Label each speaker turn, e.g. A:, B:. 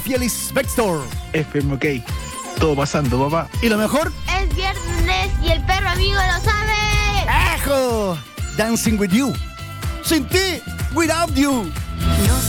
A: Fielis Vector.
B: FM OK. Todo pasando, papá.
A: ¿Y lo mejor?
C: Es viernes y el perro amigo lo sabe.
A: ¡Ejo! Dancing with you. Sin ti, without you.
D: No